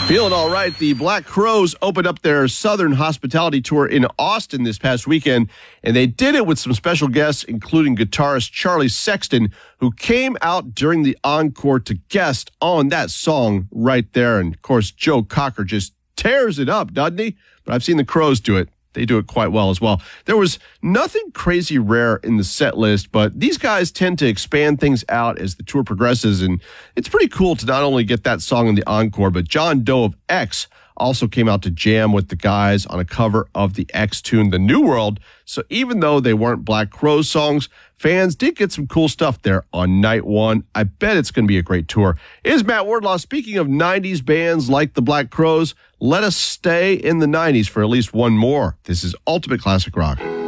Feeling all right. The Black Crowes opened up their Southern Hospitality Tour in Austin this past weekend, and they did it with some special guests, including guitarist Charlie Sexton, who came out during the encore to guest on that song right there. And, of course, Joe Cocker just tears it up, doesn't he? But I've seen the Crowes do it. They do it quite well as well. There was nothing crazy rare in the set list, but these guys tend to expand things out as the tour progresses, and it's pretty cool to not only get that song in the encore, but John Doe of X also came out to jam with the guys on a cover of the X tune, The New World. So even though they weren't Black Crowes songs, fans did get some cool stuff there on night one. I bet it's going to be a great tour. It is Matt Wardlaw. Speaking of 90s bands like the Black Crowes, let us stay in the 90s for at least one more. This is Ultimate Classic Rock.